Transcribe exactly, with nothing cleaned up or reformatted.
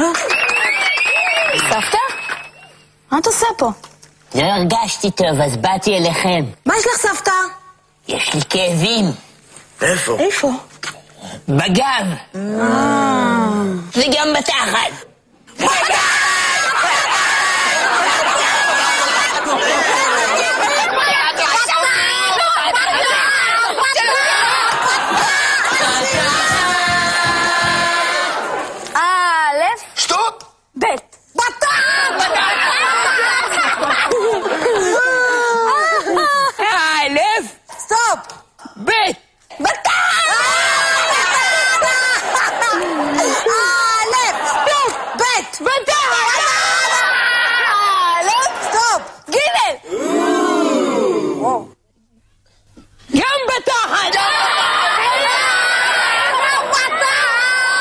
אבא? סבתא? מה את עושה פה? לא הרגשתי טוב, אז באתי אליכם. מה יש לך, סבתא? יש לי כאבים. איפה? איפה? בגב. וגם בתחת.